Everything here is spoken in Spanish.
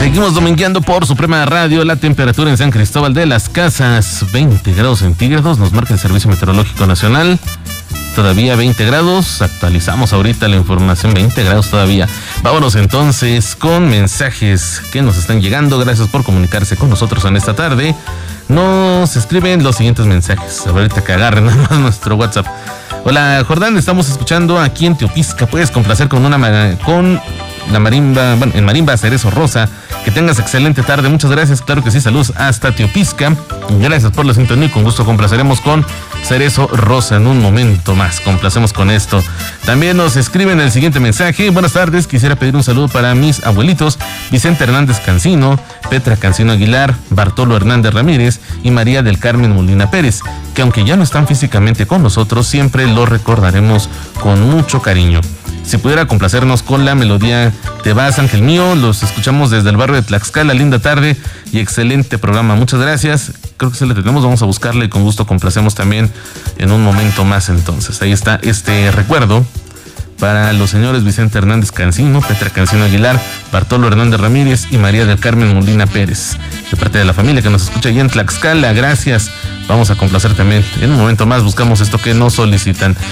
Seguimos domingueando por Suprema Radio. La temperatura en San Cristóbal de las Casas, 20 grados centígrados, nos marca el Servicio Meteorológico Nacional. Todavía 20 grados, actualizamos ahorita la información, 20 grados todavía. Vámonos entonces con mensajes que nos están llegando. Gracias por comunicarse con nosotros en esta tarde. Nos escriben los siguientes mensajes. Ahorita que agarren nada más nuestro WhatsApp. Hola Jordán, estamos escuchando aquí en Teopisca. Puedes complacer con la marimba, bueno, en marimba Cerezo Rosa. Que tengas excelente tarde. Muchas gracias. Claro que sí, saludos hasta Teopisca. Gracias por la sintonía y con gusto complaceremos con Cerezo Rosa en un momento más. Complacemos con esto. También nos escriben el siguiente mensaje. Buenas tardes, quisiera pedir un saludo para mis abuelitos Vicente Hernández Cancino, Petra Cancino Aguilar, Bartolo Hernández Ramírez y María del Carmen Molina Pérez, que aunque ya no están físicamente con nosotros, siempre los recordaremos con mucho cariño. Si pudiera complacernos con la melodía Te vas, ángel mío, los escuchamos desde el barrio de Tlaxcala. Linda tarde y excelente programa. Muchas gracias. Creo que se le tenemos, vamos a buscarle y con gusto complacemos también en un momento más. Entonces, ahí está este recuerdo para los señores Vicente Hernández Cancino, Petra Cancino Aguilar, Bartolo Hernández Ramírez y María del Carmen Molina Pérez. De parte de la familia que nos escucha allá en Tlaxcala, gracias. Vamos a complacer también. En un momento más buscamos esto que nos solicitan.